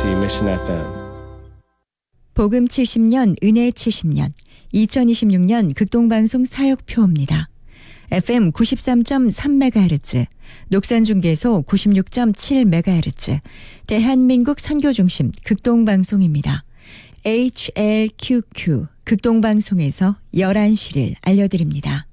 KBC Mission FM. 복음 70년, 은혜 70년, 2026년 극동방송 사역표입니다. FM 93.3MHz, 녹산중계소 96.7MHz, 대한민국 선교중심 극동방송입니다. HLQQ 극동방송에서 11시를 알려드립니다.